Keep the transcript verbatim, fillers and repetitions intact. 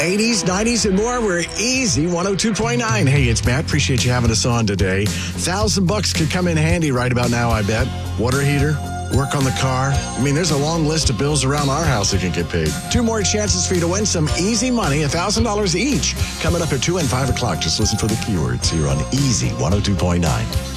eighties, nineties, and more. We're Easy one oh two point nine. Hey, it's Matt. Appreciate you having us on today. Thousand bucks could come in handy right about now, I bet. Water heater, work on the car. I mean, there's a long list of bills around our house that can get paid. Two more chances for you to win some easy money, one thousand dollars each, coming up at two and five o'clock. Just listen for the keywords here on Easy one oh two point nine.